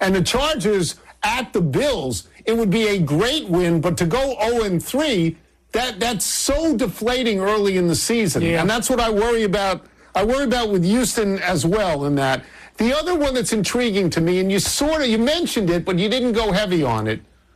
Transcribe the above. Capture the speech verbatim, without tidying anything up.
And the Chargers at the Bills, it would be a great win, but to go oh and three, that that's so deflating early in the season. Yeah. And that's what I worry about. I worry about with Houston as well in that. The other one that's intriguing to me, and you sort of, you mentioned it, but you didn't go heavy on it,